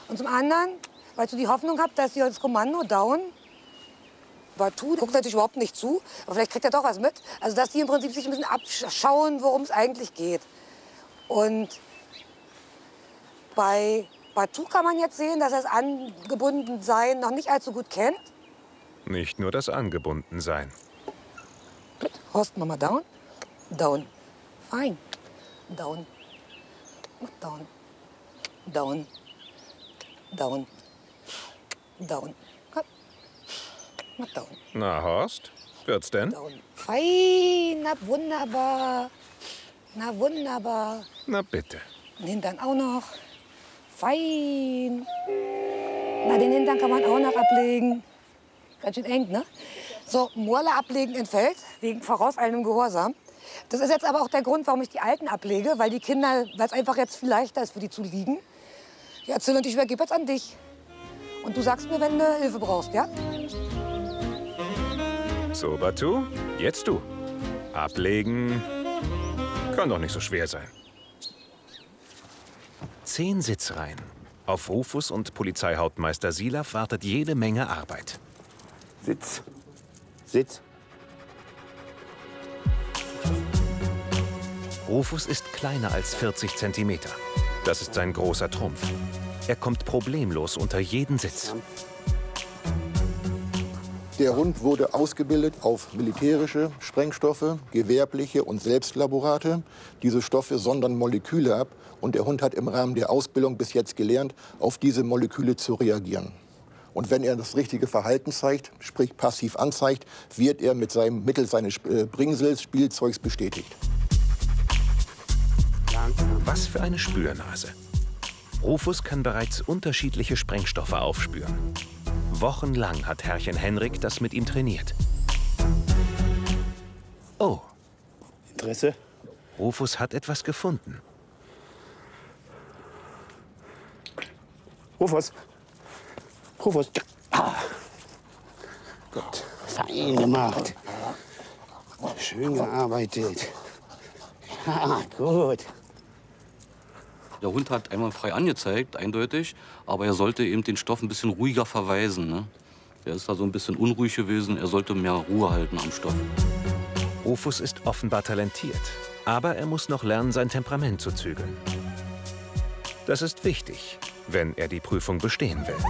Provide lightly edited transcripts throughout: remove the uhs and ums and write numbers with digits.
Und zum anderen, weil du die Hoffnung habt, dass ihr das Kommando down. Batu guckt natürlich überhaupt nicht zu, aber vielleicht kriegt er doch was mit. Also dass die im Prinzip sich ein bisschen abschauen, worum es eigentlich geht. Und bei Batu kann man jetzt sehen, dass er das Angebundensein noch nicht allzu gut kennt. Nicht nur das Angebundensein. Gut, Horst, mach mal down. Down. Fein. Down. Down. Down. Down. Down. Down. Na, Horst, wird's denn? Down. Fein, na wunderbar. Na wunderbar. Na bitte. Den Hintern auch noch. Fein. Na, den Hintern kann man auch noch ablegen. Ganz schön eng, ne? So, Moorle ablegen entfällt, wegen vorauseilendem Gehorsam. Das ist jetzt aber auch der Grund, warum ich die Alten ablege, weil die Kinder, weil es einfach jetzt viel leichter ist für die zu liegen. Ja, Zill, und ich übergebe jetzt an dich. Und du sagst mir, wenn du Hilfe brauchst, ja? So, Batu, jetzt du. Ablegen kann doch nicht so schwer sein. 10 Sitzreihen. Auf Rufus und Polizeihauptmeister Silaf wartet jede Menge Arbeit. Sitz. Sitz. Rufus ist kleiner als 40 Zentimeter. Das ist sein großer Trumpf. Er kommt problemlos unter jeden Sitz. Der Hund wurde ausgebildet auf militärische Sprengstoffe, gewerbliche und Selbstlaborate. Diese Stoffe sondern Moleküle ab und der Hund hat im Rahmen der Ausbildung bis jetzt gelernt, auf diese Moleküle zu reagieren. Und wenn er das richtige Verhalten zeigt, sprich passiv anzeigt, wird er mittels seines Bringsels, Spielzeugs bestätigt. Was für eine Spürnase. Rufus kann bereits unterschiedliche Sprengstoffe aufspüren. Wochenlang hat Herrchen Henrik das mit ihm trainiert. Oh. Interesse? Rufus hat etwas gefunden. Rufus. Rufus. Ah. Gut. Fein gemacht. Schön gearbeitet. Ah, gut. Der Hund hat einmal frei angezeigt, eindeutig, aber er sollte eben den Stoff ein bisschen ruhiger verweisen. Ne? Er ist da so ein bisschen unruhig gewesen, er sollte mehr Ruhe halten am Stoff. Rufus ist offenbar talentiert, aber er muss noch lernen, sein Temperament zu zügeln. Das ist wichtig, wenn er die Prüfung bestehen will.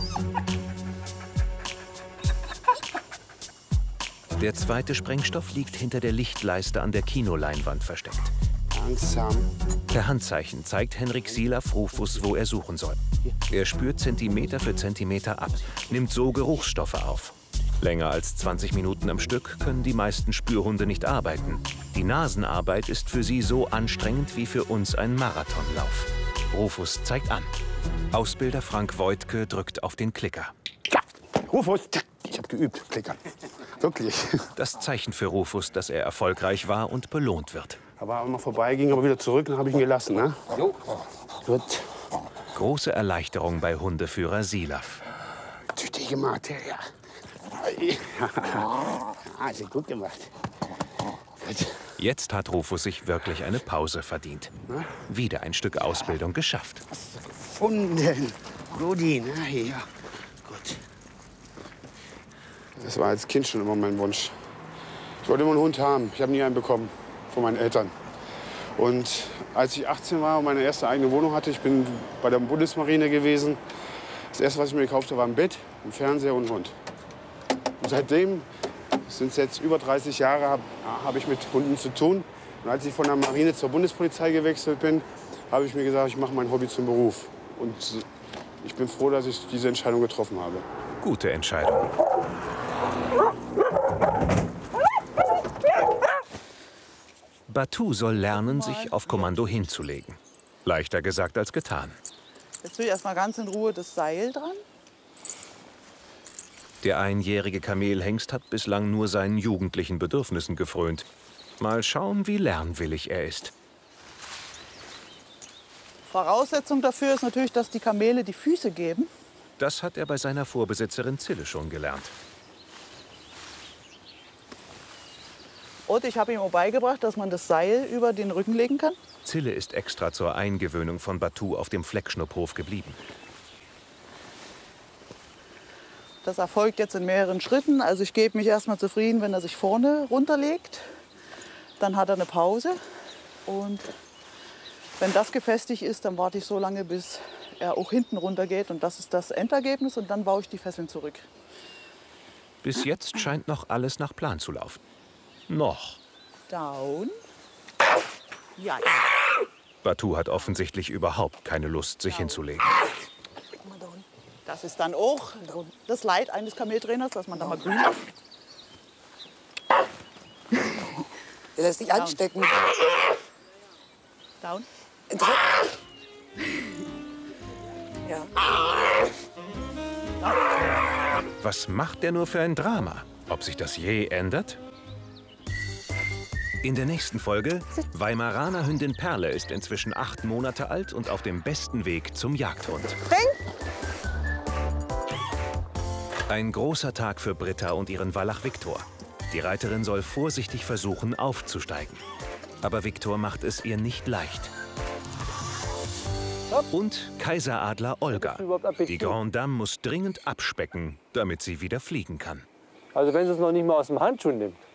Der zweite Sprengstoff liegt hinter der Lichtleiste an der Kinoleinwand versteckt. Langsam. Per Handzeichen zeigt Henrik Silaf Rufus, wo er suchen soll. Er spürt Zentimeter für Zentimeter ab, nimmt so Geruchsstoffe auf. Länger als 20 Minuten am Stück können die meisten Spürhunde nicht arbeiten. Die Nasenarbeit ist für sie so anstrengend wie für uns ein Marathonlauf. Rufus zeigt an. Ausbilder Frank Voigtke drückt auf den Klicker. Ja, Rufus, ich habe geübt, Klickern. Wirklich. Das Zeichen für Rufus, dass er erfolgreich war und belohnt wird. Aber auch mal vorbei, ging aber wieder zurück, dann habe ich ihn gelassen, ne? Jo. Gut. Große Erleichterung bei Hundeführer Silaf. Tüchtig gemacht, ja. Also gut gemacht. Gut. Jetzt hat Rufus sich wirklich eine Pause verdient. Wieder ein Stück Ausbildung geschafft. Gefunden. Rudi, na ja. Gut. Das war als Kind schon immer mein Wunsch. Ich wollte immer einen Hund haben. Ich habe nie einen bekommen von meinen Eltern. Und als ich 18 war und meine erste eigene Wohnung hatte, ich bin bei der Bundesmarine gewesen, das erste, was ich mir gekauft habe, war ein Bett, ein Fernseher und ein Hund. Und seitdem, sind es jetzt über 30 Jahre, habe ich mit Hunden zu tun. Und als ich von der Marine zur Bundespolizei gewechselt bin, habe ich mir gesagt, ich mache mein Hobby zum Beruf. Und ich bin froh, dass ich diese Entscheidung getroffen habe. Gute Entscheidung. Batu soll lernen, sich auf Kommando hinzulegen. Leichter gesagt als getan. Jetzt will ich erst mal ganz in Ruhe das Seil dran. Der einjährige Kamelhengst hat bislang nur seinen jugendlichen Bedürfnissen gefrönt. Mal schauen, wie lernwillig er ist. Voraussetzung dafür ist natürlich, dass die Kamele die Füße geben. Das hat er bei seiner Vorbesitzerin Zille schon gelernt. Und ich habe ihm auch beigebracht, dass man das Seil über den Rücken legen kann. Zille ist extra zur Eingewöhnung von Batu auf dem Fleckschnupphof geblieben. Das erfolgt jetzt in mehreren Schritten. Also ich gebe mich erstmal zufrieden, wenn er sich vorne runterlegt. Dann hat er eine Pause. Und wenn das gefestigt ist, dann warte ich so lange, bis er auch hinten runter geht. Und das ist das Endergebnis. Und dann baue ich die Fesseln zurück. Bis jetzt scheint noch alles nach Plan zu laufen. Noch. Down. Ja. Batu hat offensichtlich überhaupt keine Lust, sich hinzulegen. Das ist dann auch das Leid eines Kameltrainers, dass man da mal grün macht. Der lässt sich anstecken. Down. Ja. Was macht der nur für ein Drama? Ob sich das je ändert? In der nächsten Folge, Weimaraner Hündin Perle ist inzwischen 8 Monate alt und auf dem besten Weg zum Jagdhund. Ein großer Tag für Britta und ihren Wallach Viktor. Die Reiterin soll vorsichtig versuchen, aufzusteigen. Aber Viktor macht es ihr nicht leicht. Und Kaiseradler Olga. Die Grande Dame muss dringend abspecken, damit sie wieder fliegen kann. Also wenn sie es noch nicht mal aus dem Handschuh nimmt.